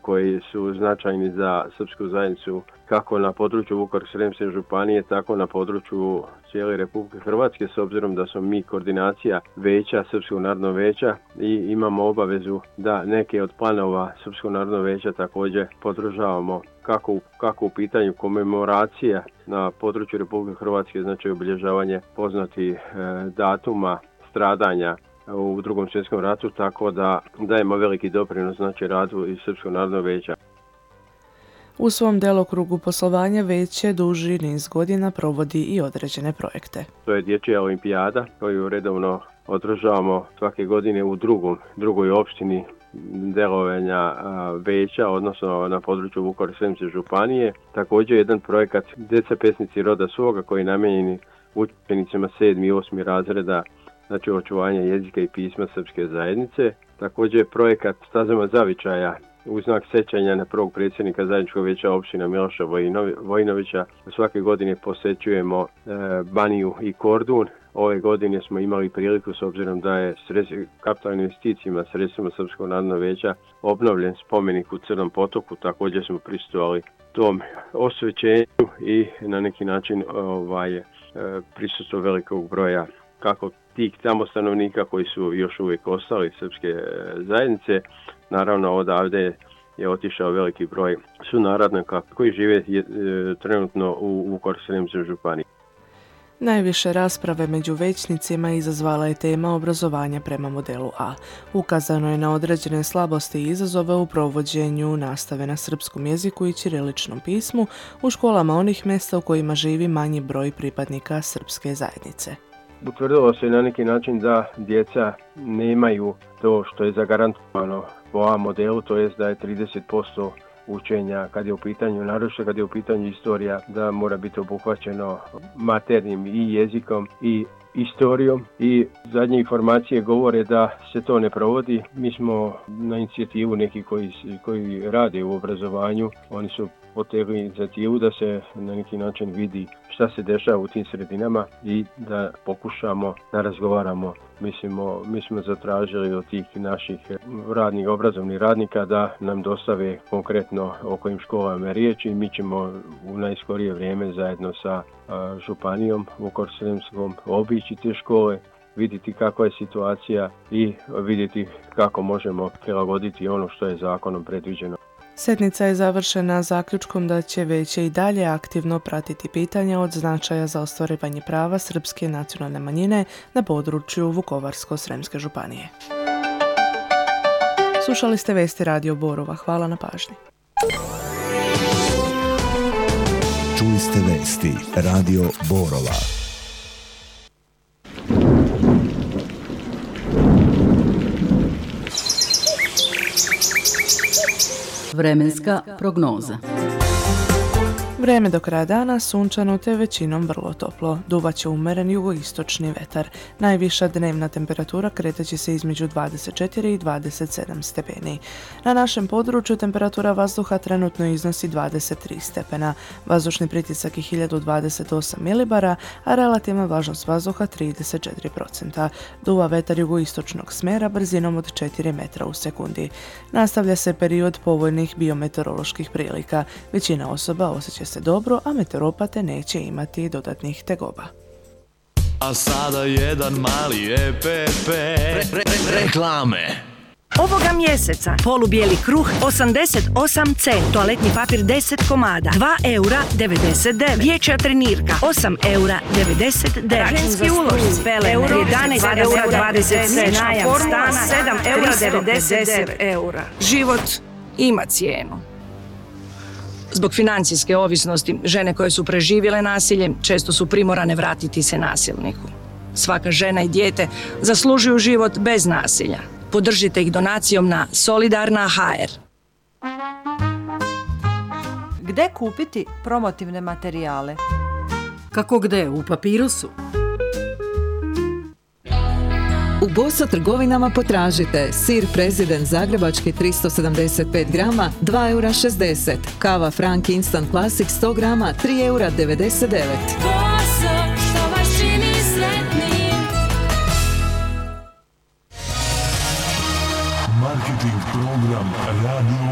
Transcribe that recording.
koji su značajni za srpsku zajednicu kako na području Vukovarsko-srijemske županije, tako na području cijele Republike Hrvatske, s obzirom da smo mi koordinacija veća, Srpskog narodnog veća, i imamo obavezu da neke od planova Srpskog narodnog veća također podržavamo kako u pitanju komemoracija na području Republike Hrvatske, znači obilježavanje poznatih datuma stradanja u Drugom svjetskom ratu, tako da dajemo veliki doprinos znači radu i Srpskog narodnog veća. U svom delokrugu poslovanja veće duži niz godina provodi i određene projekte. To je dječja olimpijada koju redovno održavamo svake godine u drugoj opštini delovanja veća, odnosno na području Vukovarsko-srijemske županije. Također jedan projekat Djeca pesnici roda svoga koji je namijenjen učenicima 7. i 8. razreda, znači očuvanje jezika i pisma srpske zajednice. Također projekat Stazama zavičaja u znak sećanja na prvog predsjednika zajedničkog vijeća općina Miloša Vojinovića. Svake godine posjećujemo Baniju i Kordun. Ove godine smo imali priliku, s obzirom da je kapitalnim investicijama sredstvima Srpskog narodnog veća obnovljen spomenik u Crnom potoku. Također smo prisustvovali tom osvećenju i na neki način prisustvo velikog broja kako tih tamo stanovnika koji su još uvijek ostali srpske zajednice. Naravno, odavde je otišao veliki broj sunarodnika koji žive trenutno u Vukovarsko-srijemskoj županiji. Najviše rasprave među većnicima izazvala je tema obrazovanja prema modelu A. Ukazano je na određene slabosti i izazove u provođenju nastave na srpskom jeziku i ćiriličnom pismu u školama onih mjesta u kojima živi manji broj pripadnika srpske zajednice. Utvrdilo se na neki način da djeca nemaju to što je zagarantovano po A modelu, to jest da je 30% učenja kad je u pitanju, naročito kad je u pitanju istorija, da mora biti obuhvaćeno maternjim i jezikom i istorijom, i zadnje informacije govore da se to ne provodi. Mi smo na inicijativu neki koji rade u obrazovanju, oni su potegli inicijativu da se na neki način vidi šta se dešava u tim sredinama i da pokušamo da razgovaramo. Mi smo zatražili od tih naših obrazovnih radnika da nam dostave konkretno o kojim školama je riječ i mi ćemo u najskorije vrijeme zajedno sa županijom Vukovarsko-srijemskom obići te škole, vidjeti kakva je situacija i vidjeti kako možemo prilagoditi ono što je zakonom predviđeno. Sjednica je završena zaključkom da će veće i dalje aktivno pratiti pitanja od značaja za ostvarivanje prava srpske nacionalne manjine na području Vukovarsko-srijemske županije. Slušali ste vesti Radio Borova. Hvala na pažnji. Čuli ste vesti Radio Borova. Vremenska prognoza. Vrijeme do kraja dana sunčano te većinom vrlo toplo. Duvaće umeren jugoistočni vetar. Najviša dnevna temperatura kretat se između 24 i 27 stepeni. Na našem području temperatura vazduha trenutno iznosi 23 stepena. Vazdušni pritisak je 1028 milibara, a relativna vlažnost vazduha 34%. Duva vetar jugoistočnog smjera brzinom od 4 metra u sekundi. Nastavlja se period povoljnih biometeoroloških prilika. Većina osoba osjeća se dobro, a meteoropate neće imati dodatnih tegoba. A sada jedan mali EPP. Reklame. Ovoga mjeseca polubijeli kruh 88 cent, toaletni papir 10 komada, 2 eura 99, dječja trenirka 8 eura 99, ženski ulošci, euro 11 eura 27, najam stana 7 eura 99 eura. Život ima cijenu. Zbog financijske ovisnosti, žene koje su preživjele nasilje često su primorane vratiti se nasilniku. Svaka žena i dijete zaslužuju život bez nasilja. Podržite ih donacijom na Solidarna.hr. Gde kupiti promotivne materijale? Kako gde? U Papirusu. U Boso trgovinama potražite sir Prezident zagrebački 375 grama 2,60 €, kava Frank Instant Classic 100 grama 3,99 €. Boso, što vas čini sretnim. Marketing program Radio